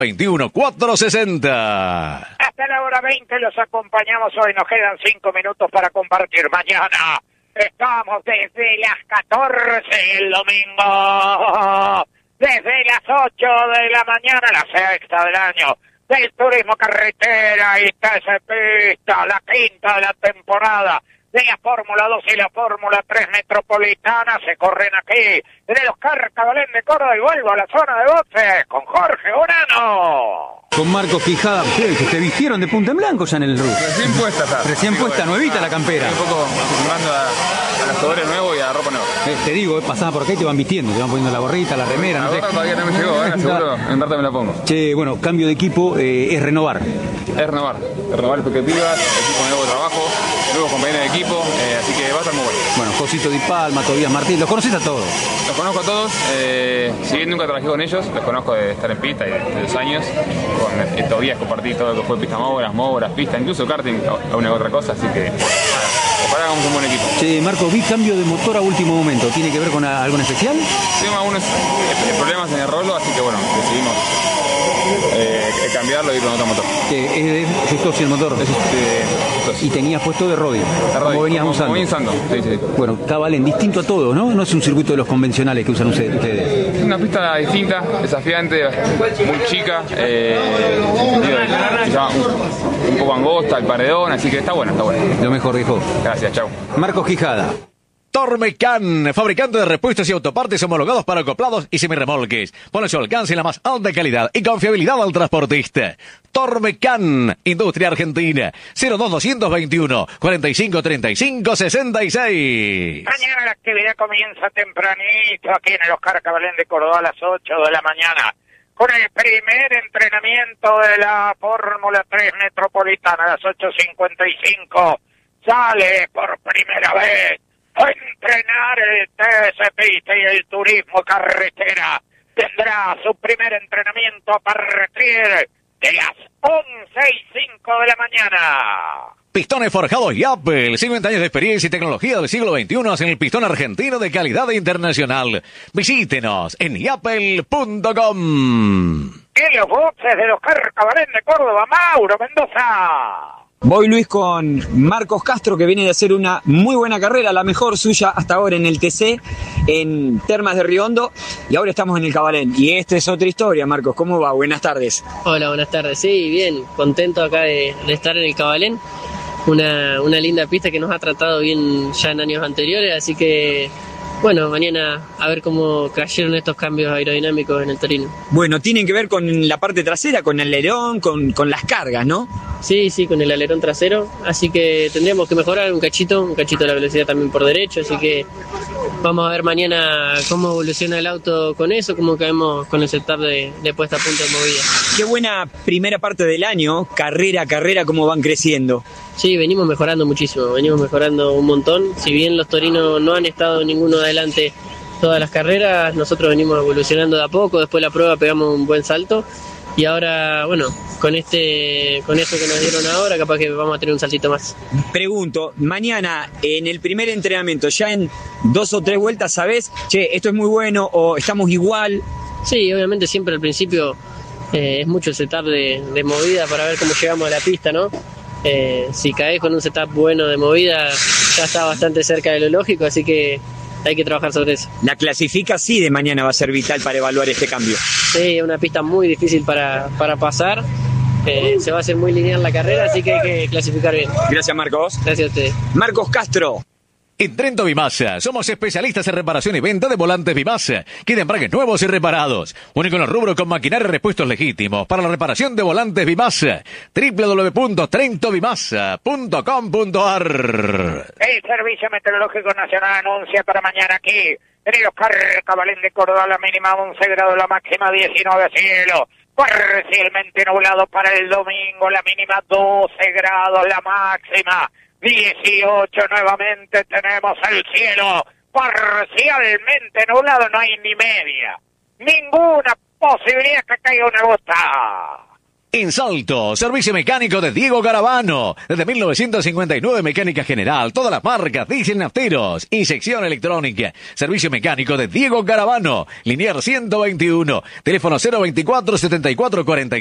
21-460. Hasta la hora 20 los acompañamos hoy. Nos quedan 5 minutos para compartir. Mañana estamos desde las 14 el domingo. Desde las 8 de la mañana, la sexta del año. Del turismo carretera y TC Pista, la quinta de la temporada. De la Fórmula 2 y la Fórmula 3 metropolitana se corren aquí. De los Carcabalén de Córdoba y vuelvo a la zona de boxes con Jorge Urano. Con Marcos Quijada, ustedes que se vistieron de punta en blanco ya en el RUF. Recién puesta está. Recién puesta, nuevita la campera. Un poco acostumbrando a los colores nuevos y a la ropa nueva. Te digo, pasada por acá y te van vistiendo, te van poniendo la gorrita, la remera. La no gorra sé. todavía no me llegó, seguro en rato me la pongo. Che, bueno, cambio de equipo es renovar. Es renovar expectativas, equipo nuevo de trabajo, nuevos compañeros de equipo, así que va a estar muy bueno. Bueno, Josito Di Palma, Tobías Martín, los conoces a todos. Los conozco a todos, si bien nunca trabajé con ellos, los conozco de estar en pista y de 2 años. Con Tobías compartí todo lo que fue pista móvoras, pista, incluso karting, alguna que otra cosa, así que ojalá hagamos un buen equipo. Che, Marco, vi cambio de motor a último momento, ¿tiene que ver con algo en especial? Tengo algunos problemas en el rolo, así que bueno, decidimos cambiarlo y ir con otro motor. ¿Es de Justosi el motor? Y tenías puesto de Rodi, como venías usando. Sí. Bueno, Cabalén, distinto a todo, ¿no? No es un circuito de los convencionales que usan ustedes. Es una pista distinta, desafiante, muy chica, se llama un poco angosta, el paredón, así que está bueno. Lo mejor, viejo. Gracias, chau. Marcos Quijada. Tormecan, fabricante de repuestos y autopartes homologados para acoplados y semirremolques. Pone su alcance la más alta calidad y confiabilidad al transportista. Tormecan, Industria Argentina, 02221 4535 66. Mañana la actividad comienza tempranito aquí en el Oscar Cabalén de Córdoba a las 8 de la mañana. Con el primer entrenamiento de la Fórmula 3 metropolitana a las 8:55. Sale por primera vez a entrenar el TC Pista y el turismo carretera. Tendrá su primer entrenamiento a partir de las 11:05 de la mañana. Pistones forjados Yapel, 50 años de experiencia y tecnología del siglo XXI en el pistón argentino de calidad internacional. Visítenos en yapel.com. En los boxes de los Carcabalén de Córdoba, Mauro Mendoza. Voy, Luis, con Marcos Castro, que viene de hacer una muy buena carrera, la mejor suya hasta ahora en el TC, en Termas de Río Hondo, y ahora estamos en el Cabalén. Y esta es otra historia, Marcos. ¿Cómo va? Buenas tardes. Hola, buenas tardes. Sí, bien, contento acá de estar en el Cabalén. Una linda pista que nos ha tratado bien ya en años anteriores, así que bueno, mañana a ver cómo cayeron estos cambios aerodinámicos en el Torino. Bueno, tienen que ver con la parte trasera, con el alerón, con las cargas, ¿no? Sí, con el alerón trasero, así que tendríamos que mejorar un cachito de la velocidad también por derecho, así que vamos a ver mañana cómo evoluciona el auto con eso, cómo caemos con el setup de puesta a punto de movida. Qué buena primera parte del año, carrera, cómo van creciendo. Sí, venimos mejorando muchísimo, venimos mejorando un montón. Si bien los torinos no han estado ninguno adelante todas las carreras, nosotros venimos evolucionando de a poco, después de la prueba pegamos un buen salto y ahora, bueno, con esto que nos dieron ahora, capaz que vamos a tener un saltito más. Pregunto, mañana en el primer entrenamiento, ya en 2 o 3 vueltas, ¿sabés? Che, esto es muy bueno o estamos igual. Sí, obviamente siempre al principio es mucho el setup de movida para ver cómo llegamos a la pista, ¿no? Si caes con un setup bueno de movida, ya está bastante cerca de lo lógico, así que hay que trabajar sobre eso. La clasifica sí de mañana va a ser vital para evaluar este cambio. Sí, es una pista muy difícil para pasar. Se va a hacer muy lineal la carrera, así que hay que clasificar bien. Gracias, Marcos. Gracias a ustedes. Marcos Castro. En Trento Vimasa, somos especialistas en reparación y venta de volantes Vimasa, que de embragues nuevos y reparados. Único en el rubro con maquinaria y repuestos legítimos para la reparación de volantes Vimasa. www.trentovimasa.com.ar. El Servicio Meteorológico Nacional anuncia para mañana aquí, en el Oscar Cabalén de Córdoba, la mínima 11 grados, la máxima 19 cielo. Parcialmente nublado para el domingo, la mínima 12 grados, la máxima 18, nuevamente tenemos el cielo parcialmente nublado, no hay ni media, ninguna posibilidad que caiga una gota. En Salto, servicio mecánico de Diego Garavano. Desde 1959, mecánica general, todas las marcas, diésel, nafteros y sección electrónica. Servicio mecánico de Diego Garavano. Linier 121. Teléfono 024 74 40.